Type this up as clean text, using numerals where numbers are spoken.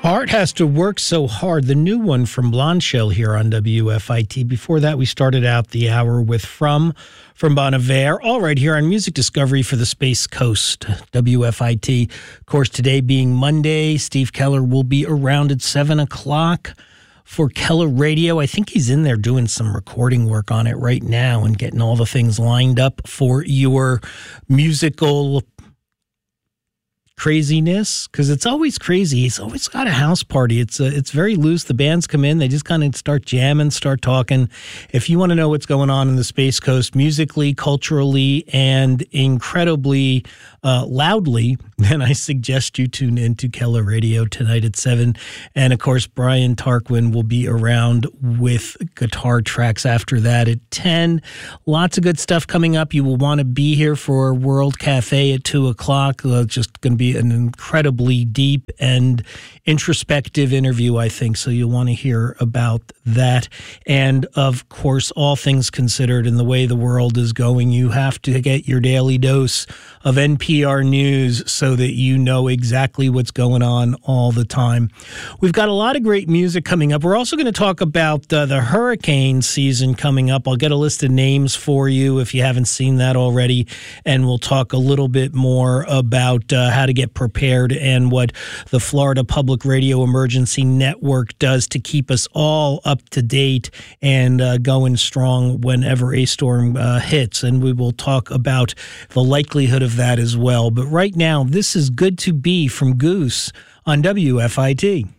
Heart Has to Work So Hard, the new one from Blonde Shell here on WFIT. Before that, we started out the hour with From Bon Iver, all right here on Music Discovery for the Space Coast, WFIT. Of course, today being Monday, Steve Keller will be around at 7 o'clock for Keller Radio. I think he's in there doing some recording work on it right now and getting all the things lined up for your musical craziness, because it's always crazy. He's always got a house party. It's very loose. The bands come in, they just kind of start jamming, start talking. If you want to know what's going on in the Space Coast musically, culturally, and incredibly loudly, then I suggest you tune in to Keller Radio tonight at 7. And of course, Brian Tarquin will be around with guitar tracks after that at 10. Lots of good stuff coming up. You will want to be here for World Cafe at 2 o'clock. It's just going to be an incredibly deep and introspective interview, I think, so you'll want to hear about that. And of course, all things considered, in the way the world is going, you have to get your daily dose of NPR News so that you know exactly what's going on all the time. We've got a lot of great music coming up. We're also going to talk about the hurricane season coming up. I'll get a list of names for you if you haven't seen that already, and we'll talk a little bit more about how to get prepared and what the Florida Public Radio Emergency Network does to keep us all up to date and going strong whenever a storm hits. And we will talk about the likelihood of that as well. But right now, this is Good to Be from Goose on WFIT.